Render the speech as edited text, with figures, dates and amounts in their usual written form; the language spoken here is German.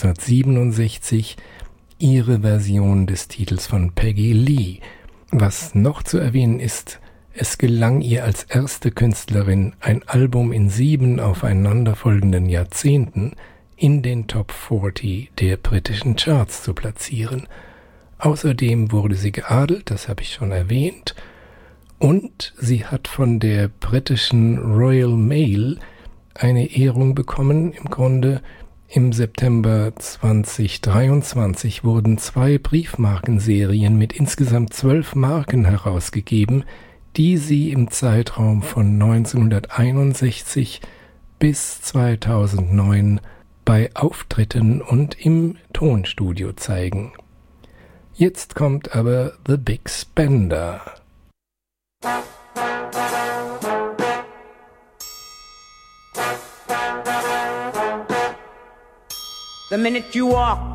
1967 ihre Version des Titels von Peggy Lee. Was noch zu erwähnen ist, es gelang ihr als erste Künstlerin, ein Album in 7 aufeinanderfolgenden Jahrzehnten in den Top 40 der britischen Charts zu platzieren. Außerdem wurde sie geadelt, das habe ich schon erwähnt, und sie hat von der britischen Royal Mail eine Ehrung bekommen. Im Grunde im September 2023 wurden 2 Briefmarkenserien mit insgesamt 12 Marken herausgegeben, die sie im Zeitraum von 1961 bis 2009 bei Auftritten und im Tonstudio zeigen. Jetzt kommt aber The Big Spender. The minute you walk